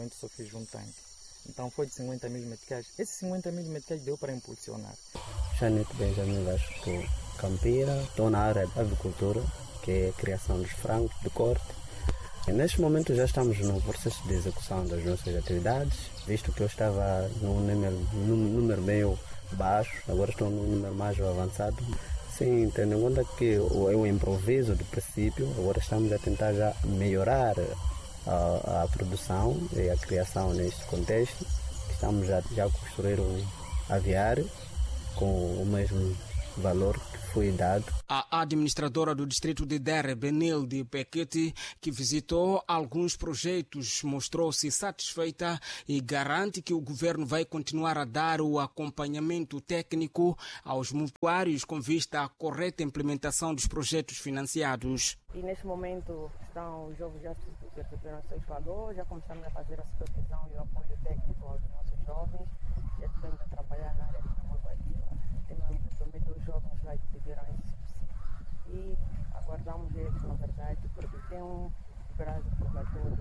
momento só fiz um tanque. Então foi de 50 mil meticais. Esses 50 mil meticais deu para impulsionar. Janete Benjamin Vasco, estou campeira, estou na área de avicultura, que é a criação dos frangos, de corte. E neste momento já estamos no processo de execução das nossas atividades, visto que eu estava num número meio baixo, agora estou num número mais avançado. Sim, tendo em conta que é um improviso do princípio, agora estamos a tentar já melhorar a produção e a criação neste contexto. Estamos já a construir um aviário com o mesmo valor que foi dado. A administradora do distrito de Derre, Benilde Pequete, que visitou alguns projetos, mostrou-se satisfeita e garante que o governo vai continuar a dar o acompanhamento técnico aos mutuários com vista à correta implementação dos projetos financiados. E neste momento os jovens já receberam seus valores, já começamos a fazer a supervisão e o apoio técnico aos nossos jovens, já estamos a trabalhar na área de inovativa, também os jovens lá que tiveram esse subsídio. E aguardamos eles, na verdade, porque tem um prazo probatório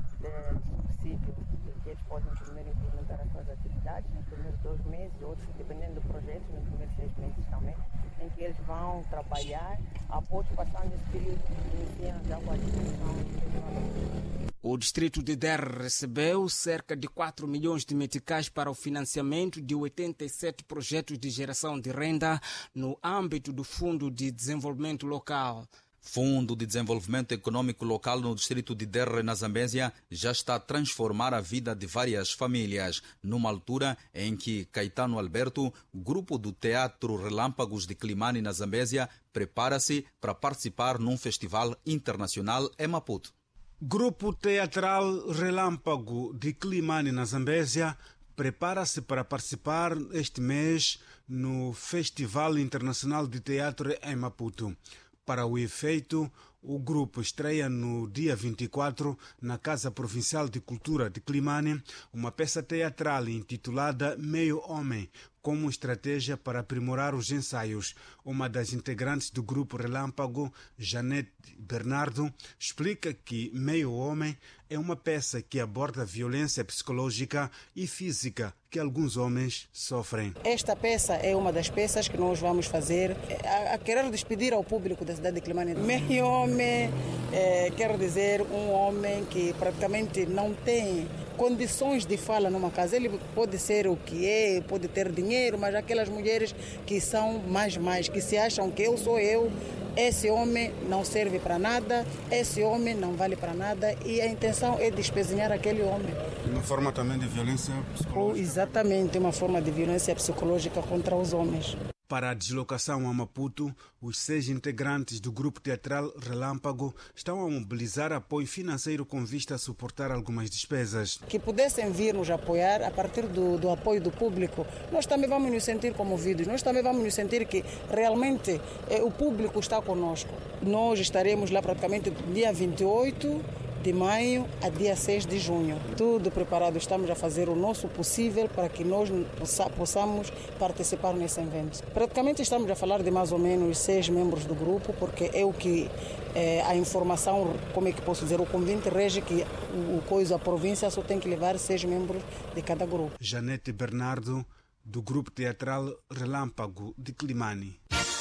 de subsídio que eles podem primeiro implementar as suas atividades nos primeiros 2 meses, outros, dependendo do projeto, nos primeiros 6 meses também, em que eles vão trabalhar, após passando esse período, iniciam já com a distribuição. O distrito de Derre recebeu cerca de 4 milhões de meticais para o financiamento de 87 projetos de geração de renda no âmbito do Fundo de Desenvolvimento Local. Fundo de Desenvolvimento Econômico Local no distrito de Derre, na Zambésia, já está a transformar a vida de várias famílias, numa altura em que Caetano Alberto, grupo do Teatro Relâmpagos de Climane, na Zambésia, prepara-se para participar num festival internacional em Maputo. Grupo Teatral Relâmpago de Climane, na Zambésia, prepara-se para participar este mês no Festival Internacional de Teatro em Maputo. Para o efeito, o grupo estreia no dia 24, na Casa Provincial de Cultura de Climane, uma peça teatral intitulada Meio Homem, como estratégia para aprimorar os ensaios. Uma das integrantes do grupo Relâmpago, Janete Bernardo, explica que Meio Homem é uma peça que aborda a violência psicológica e física que alguns homens sofrem. Esta peça é uma das peças que nós vamos fazer a querer despedir ao público da cidade de Climane. Meio Homem quer dizer um homem que praticamente não tem condições de fala numa casa. Ele pode ser o que é, pode ter dinheiro, mas aquelas mulheres que são mais, que se acham que eu sou eu, esse homem não serve para nada, esse homem não vale para nada, e a intenção é despezinhar aquele homem. Uma forma também de violência psicológica? Exatamente, uma forma de violência psicológica contra os homens. Para a deslocação a Maputo, os 6 integrantes do Grupo Teatral Relâmpago estão a mobilizar apoio financeiro com vista a suportar algumas despesas. Que pudessem vir nos apoiar a partir do apoio do público, nós também vamos nos sentir comovidos, nós também vamos nos sentir que realmente o público está conosco. Nós estaremos lá praticamente do dia 28 de maio a dia 6 de junho. Tudo preparado, estamos a fazer o nosso possível para que nós possamos participar nesse evento. Praticamente estamos a falar de mais ou menos 6 membros do grupo, porque é o que a informação, como é que posso dizer, o convite rege que a província só tem que levar 6 membros de cada grupo. Janete Bernardo, do Grupo Teatral Relâmpago de Climane.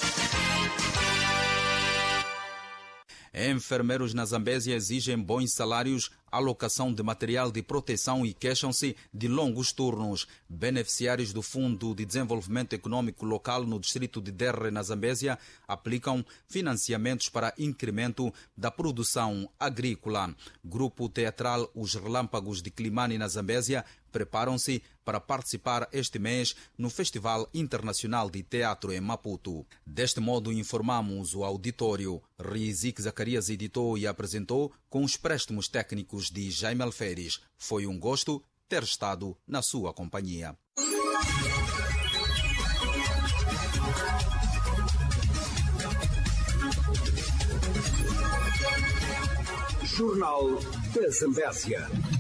Enfermeiros na Zambésia exigem bons salários, alocação de material de proteção e queixam-se de longos turnos. Beneficiários do Fundo de Desenvolvimento Econômico Local no distrito de Derre, na Zambésia, aplicam financiamentos para incremento da produção agrícola. Grupo Teatral Os Relâmpagos de Climane, na Zambésia, preparam-se para participar este mês no Festival Internacional de Teatro em Maputo. Deste modo, informamos o auditório. Rizik Zacarias editou e apresentou com os préstimos técnicos de Jaime Alferes. Foi um gosto ter estado na sua companhia. Jornal da Zambésia.